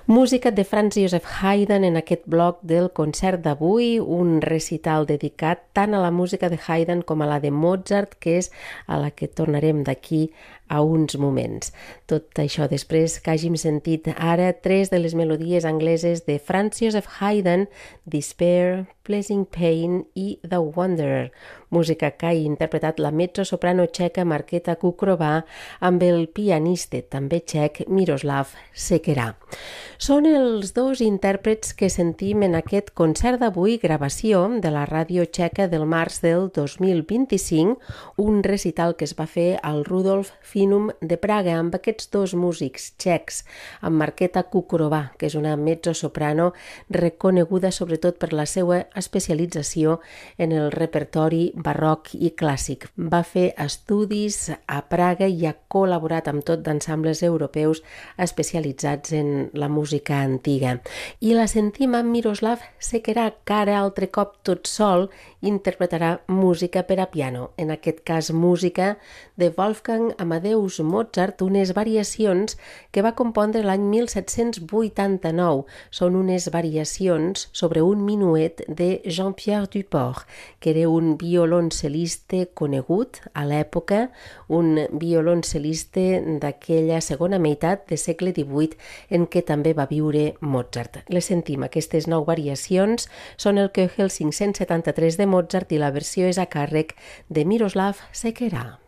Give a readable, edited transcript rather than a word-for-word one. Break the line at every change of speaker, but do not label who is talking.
Música de Franz Joseph Haydn en aquest bloc del concert d'avui, un recital dedicat tant a la música de Haydn com a la de Mozart, que és a la que tornarem d'aquí a uns moments. Tot això després que hàgim sentit ara tres de les melodies angleses de Franz Joseph Haydn, Despair, Pleasing Pain i The Wanderer, música que ha interpretat la mezzosoprano txeca Markéta Kukrova amb el pianista també txec Miroslav Sekerá. Són els dos intèrprets que sentim en aquest concert d'avui, gravació de la ràdio txeca del març del 2025, un recital que es va fer al Rudolf Finum de Praga amb aquests dos músics txecs, amb Markéta Kukrova, que és una mezzosoprano reconeguda sobretot per la seva especialització en el repertori barroc i clàssic. Va fer estudis a Praga i ha col·laborat amb tot d'ensembles europeus especialitzats en la música antiga. I la sentim amb Miroslav Sekerá, que ara altre cop tot sol interpretarà música per a piano, en aquest cas música de Wolfgang Amadeus Mozart, unes variacions que va compondre l'any 1789. Són unes variacions sobre un minuet de Jean-Pierre Duport, que era un violoncel·lista conegut a l'època, un violoncel·lista d'aquella segona meitat del segle XVIII en què també va viure Mozart. Les sentim, aquestes 9 variacions són el Köchel 573 de Mozart i la versió és a càrrec de Miroslav Sekerá.